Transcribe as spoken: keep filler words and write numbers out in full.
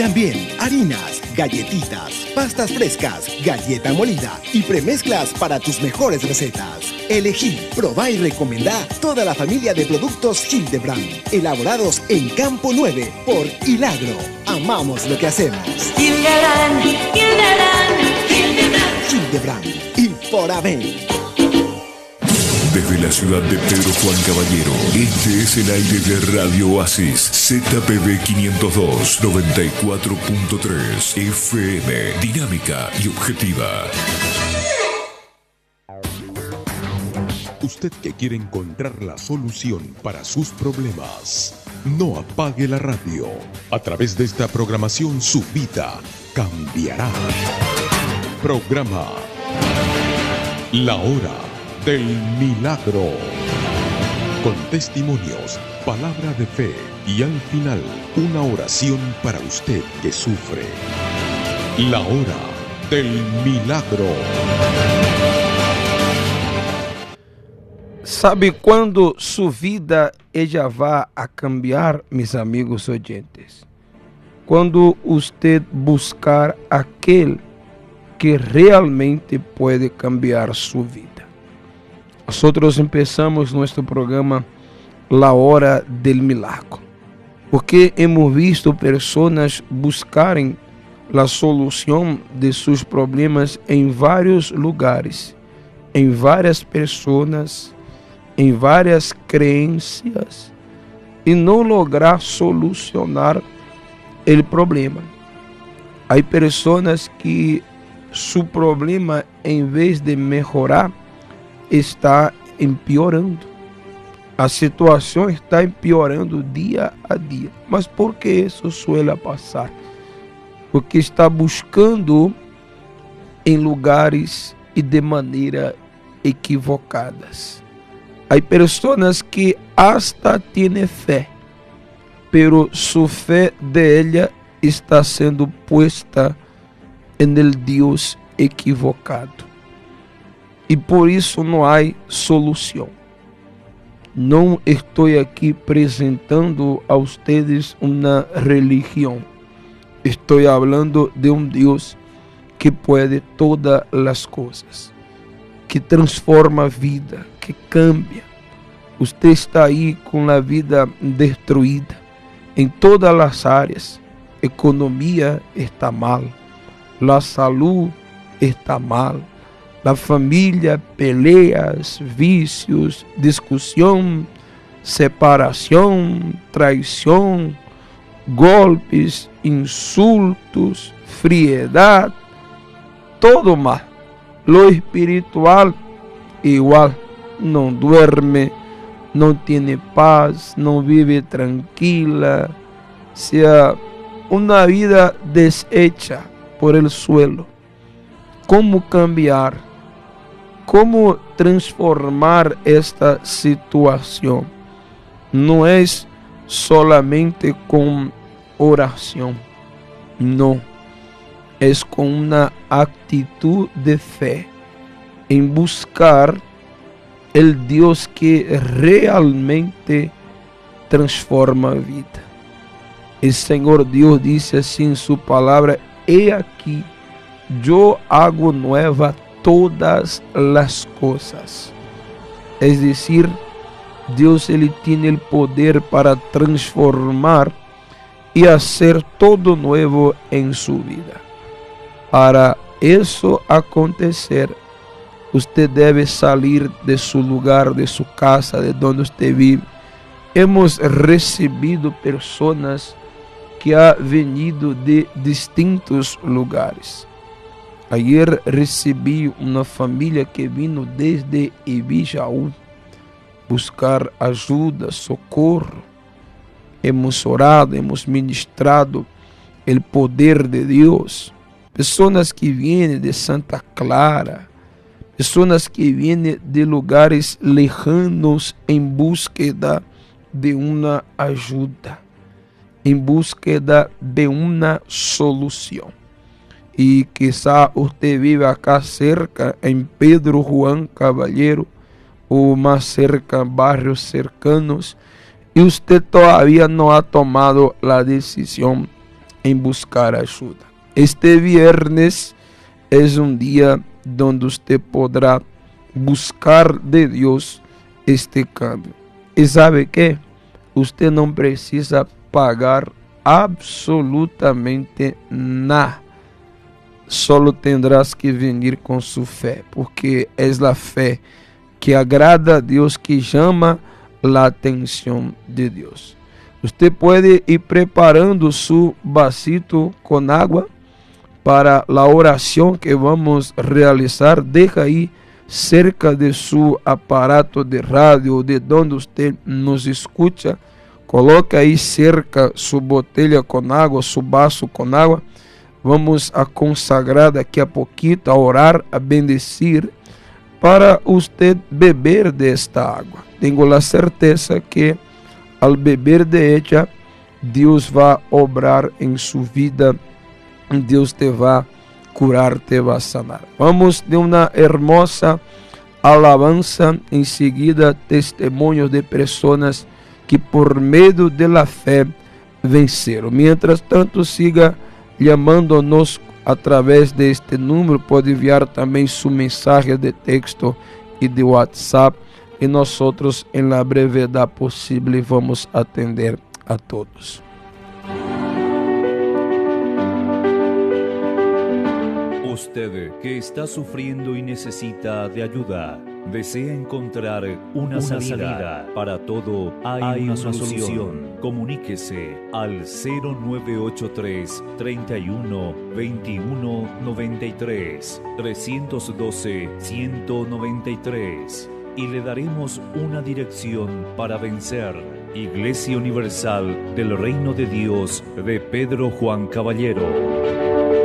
también harinas, galletitas, pastas frescas, galleta molida y premezclas para tus mejores recetas. Elegí, probá y recomendá toda la familia de productos Hildebrand, elaborados en Campo nueve por Hilagro. Amamos lo que hacemos. Hildebrand, Hildebrand, Hildebrand. Hildebrand, y por haber. Desde la ciudad de Pedro Juan Caballero, este es el aire de Radio Oasis, Z P B quinientos dos, noventa y cuatro punto tres, F M, dinámica y objetiva. Usted que quiere encontrar la solución para sus problemas, no apague la radio. A través de esta programación su vida cambiará. Programa La Hora del Milagro, con testimonios, palabra de fe y al final una oración para usted que sufre. La Hora del Milagro. Sabe quando sua vida ella vai a cambiar, meus amigos oyentes? Quando você buscar aquele que realmente pode cambiar sua vida. Nosotros empezamos nuestro programa La Hora del Milagro, porque hemos visto personas buscarem a solução de seus problemas em vários lugares, em várias pessoas, em várias crenças, e não lograr solucionar o problema. Há pessoas que seu problema, em vez de melhorar, está empeorando. A situação está empeorando dia a dia. Mas por que isso suele passar? Porque está buscando em lugares e de maneira equivocadas. Há pessoas que hasta têm fé, pero sua fé de ella está sendo puesta en el Deus equivocado. E por isso não há solução. Não estou aqui apresentando a vocês uma religião. Estou falando de um Deus que pode todas as coisas, que transforma a vida, que cambia. Você está aí com a vida destruída em todas as áreas. A economia está mal, a saúde está mal. La família, peleas, vícios, discussão, separação, traição, golpes, insultos, friedade, todo mal. Lo espiritual, igual, não duerme, não tem paz, não vive tranquila, sea uma vida deshecha por el suelo. Como cambiar? Como transformar esta situação? Não é solamente com oração, não. É com uma atitude de fé em buscar o Deus que realmente transforma a vida. O Senhor Deus disse assim em sua palavra: "He aqui, eu hago nueva todas as coisas." É decir, Deus ele tem o poder para transformar e fazer todo novo em sua vida. Para isso acontecer, você deve sair de seu lugar, de sua casa, de onde você vive. Hemos recebido pessoas que han venido de distintos lugares. Ayer recebi uma família que vino desde Ibijaú buscar ajuda, socorro. Hemos orado, hemos ministrado o poder de Deus. Pessoas que vêm de Santa Clara, pessoas que vêm de lugares lejanos em búsqueda de uma ajuda, em búsqueda de uma solução. E quizá você vive acá cerca, em Pedro Juan Caballero, ou mais cerca, barrios cercanos, e você todavía não ha tomado a decisão em buscar ajuda. Este viernes es un día donde usted podrá buscar de Dios este cambio. ¿Y sabe qué? Usted no precisa pagar absolutamente nada. Solo tendrás que venir con su fe, porque es la fe que agrada a Dios, que llama la atención de Dios. Usted puede ir preparando su vasito con agua para la oración que vamos a realizar. Deja ahí cerca de su aparato de radio, de donde usted nos escucha. Coloca ahí cerca su botella con agua, su vaso con agua. Vamos a consagrar daqui a poquito, a orar, a bendecir, para usted beber de esta agua. Tengo la certeza que al beber de ella, Dios va a obrar en su vida. Dios te va a curar, te va a sanar. Vamos de una hermosa alabanza, enseguida testimonios de personas que por medio de la fe venceram. Mientras tanto, siga llamándonos a través de este número. Pode enviar também su mensaje de texto e de WhatsApp, e nosotros en la brevedad posible vamos a atender a todos. Usted que está sufriendo y necesita de ayuda, desea encontrar una, una salida. salida. Para todo hay, hay una, una solución. solución. Comuníquese al cero nueve ocho tres, treinta y uno, veintiuno, noventa y tres, trescientos doce, ciento noventa y tres y le daremos una dirección para vencer. Iglesia Universal del Reino de Dios de Pedro Juan Caballero.